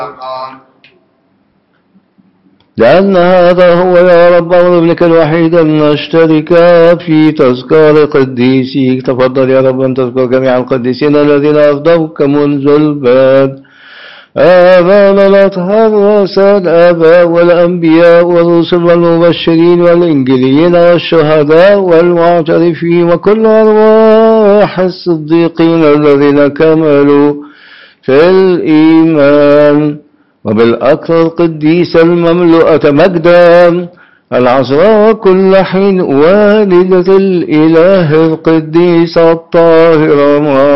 لأن هذا هو يا رب أمر ابنك الوحيد أن نشترك في تذكار قديسيك. تفضل يا رب أن تذكر جميع القديسين الذين أفضوك منذ البدء، آباءنا الأطهار ورؤساء الآباء والأنبياء والرسل والمبشرين والإنجيليين والشهداء والمعترفين وكل أرواح الصديقين الذين كملوا في الإيمان، وبالأكثر القديسة المملوءة مجدا العذراء كل حين والدة الإله القديسة الطاهرة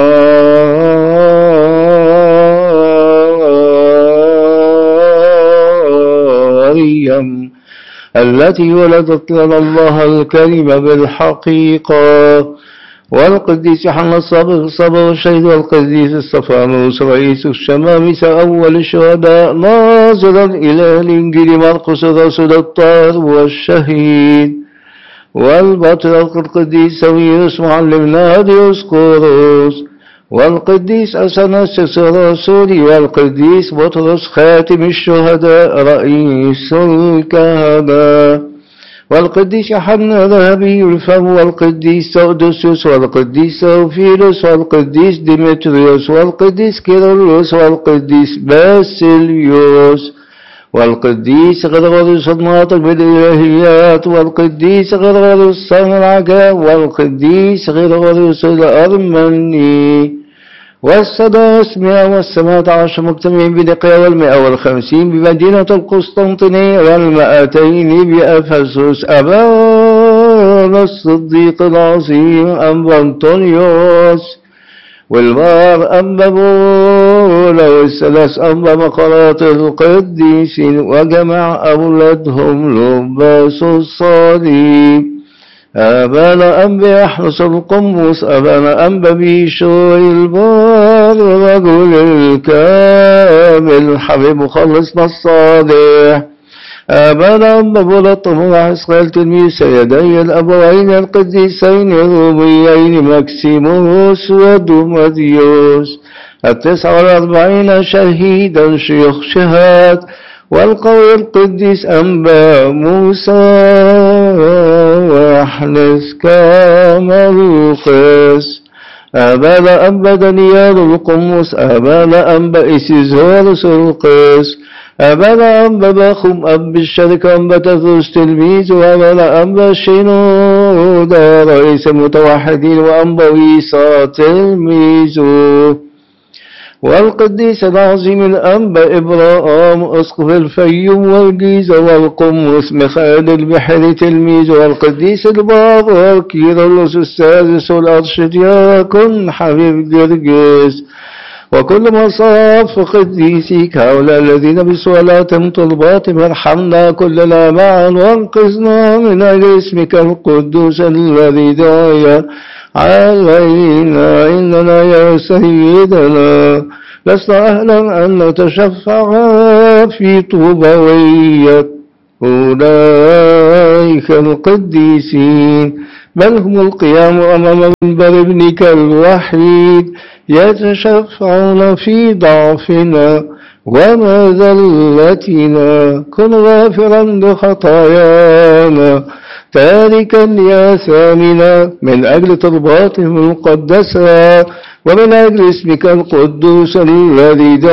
مريم التي ولدت لنا الله الكريم بالحقيقة، والقديس يوحنا الصابغ والشهيد، والقديس استفانوس رئيس الشمامسة أول الشهداء ناظرا إلى الإنجيل مرقس الرسول الطاهر والشهيد، والبطريرك القديس ساويرس معلمنا ديوسقوروس، والقديس أثناسيوس الرسولي، والقديس بطرس خاتم الشهداء رئيس الكهنة، والقديس يوحنا ذهبي الفم، والقديس سودوسيوس، والقديس سوفيلوس، والقديس ديمتريوس، والقديس كيرلس، والقديس باسيليوس، والقديس غرغريوس الناطق بالإلهيات، والقديس غرغريوس صانع العجائب، والقديس غرغريوس الأرمني، والسداسمائة والسبعة عشر مجتمعين بنقيا، 150 بمدينة القسطنطينية، 200 بأفسس. أبانا الصديق العظيم أنبا أنطونيوس، والبار أنبا بولا، والثلاث أنبا مقرات القديسين، وجمع أولادهم لباس الصليب. أبانا أنبا يحرس القمص، أبانا أنبا بيشوي البار، رجل الكامل حبيب مخلصنا الصالح. أبانا أنبا بولطم وعسقال تلميذ سيدي الأبوين القديسين الروميين مكسيموس ودوماديوس، 49 شهيدا شيوخ شهاد، والقوي القديس أنبا موسى وأحلس كاملوقس. أبانا أنبا دانيال القمص، أبانا أنبا إسيزورس القس، أبانا أنبا باخم أب الشركة أنبا تثوس تلميذ، وأبانا أنبا شنودا رئيس المتوحدين، وأنبا ويسا تلميذه، والقديس العظيم الأنبا إبراهام أسقف الفيوم والجيزة، والقمص ميخائيل البحري تلميذ، والقديس البابا كيرلس السادس والأرشدياكون حبيب جرجس، وكل مصاف قديسيك هؤلاء الذين بسؤالاتهم طلباتهم ارحمنا كلنا معا، وانقذنا من أجل اسمك القدوس الذي دعي علينا. إننا يا سيدنا لسنا أهلا أن نتشفع في طوبوية أولئك القديسين، بل هم القيام أمام منبر ابنك الوحيد يتشفعون في ضعفنا ومذلتنا. كن غافرا لخطايانا تاركا لآثامنا من أجل طلباتهم المقدسة، ومن أجل اسمك القدوس الذي